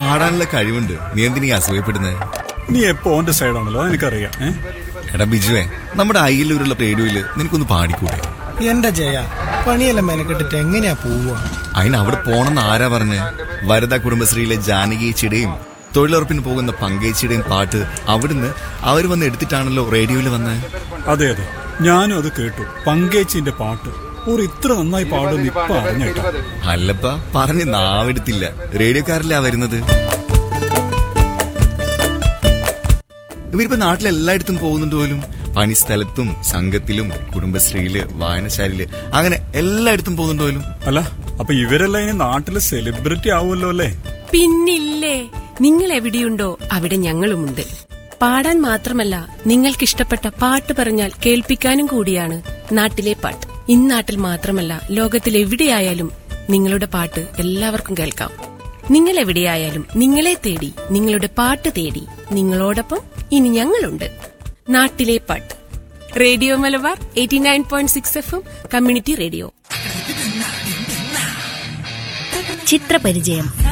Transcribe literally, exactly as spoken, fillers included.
പാടാനുള്ള കഴിവുണ്ട്. നീ എന്തിനീ അസൂയപ്പെടുന്നത്? നീ എപ്പോ ഓന്റെ സൈഡാണല്ലോ, എനിക്കറിയാം. എടാ ബിജുവേ, നമ്മുടെ അയ്യല്ലൂരുള്ള റേഡിയോയില് നിനക്കൊന്ന് പാടിക്കൂടെ? എന്റെ ജയ, പണിയെല്ലാം മെനക്കെട്ടിട്ട് എങ്ങനെയാ പോവുക? അതിന് അവിടെ പോണെന്ന് ആരാ പറഞ്ഞ്? വരദ കുടുംബശ്രീയിലെ ജാനകിയേച്ചിയുടെയും തൊഴിലുറപ്പിന് പോകുന്ന പങ്കേച്ചിയുടെയും പാട്ട് അവിടുന്ന് അവർ വന്ന് എടുത്തിട്ടാണല്ലോ റേഡിയോയിൽ വന്നത്. അതെ അതെ, ഞാനും അത് കേട്ടു. പങ്കേച്ചിന്റെ പാട്ട് ഒരു ഇത്ര നന്നായി പാടും ഇപ്പൊ അറിഞ്ഞേട്ടോ. അല്ലപ്പ പറഞ്ഞ് നാവെടുത്തില്ല, റേഡിയോക്കാരല്ല വരുന്നത്. ഇവരിപ്പോ നാട്ടിലെല്ലായിടത്തും പോകുന്നുണ്ട് പോലും. പണിസ്ഥലത്തും സംഘത്തിലും കുടുംബശ്രീയില് വായനശാലയില് അങ്ങനെ എല്ലായിടത്തും പോകുന്നുണ്ട് പോലും. അല്ല, അപ്പൊ ഇവരെല്ലാം ഇനി നാട്ടില് സെലിബ്രിറ്റി ആവുമല്ലോ അല്ലേ? പിന്നില്ലേ, നിങ്ങൾ എവിടെയുണ്ടോ അവിടെ ഞങ്ങളുമുണ്ട്. പാടാൻ മാത്രമല്ല, നിങ്ങൾക്കിഷ്ടപ്പെട്ട പാട്ട് പറഞ്ഞാൽ കേൾപ്പിക്കാനും കൂടിയാണ് നാട്ടിലെ പാട്ട്. ഇന്നാട്ടിൽ മാത്രമല്ല, ലോകത്തിൽ എവിടെയായാലും നിങ്ങളുടെ പാട്ട് എല്ലാവർക്കും കേൾക്കാം. നിങ്ങൾ എവിടെയായാലും നിങ്ങളെ തേടി, നിങ്ങളുടെ പാട്ട് തേടി നിങ്ങളോടൊപ്പം ഇനി ഞങ്ങളുണ്ട്. നാട്ടിലെ പാട്ട്. Radio Malabar eighty nine point six F M community radio. ചിത്രപരിചയം.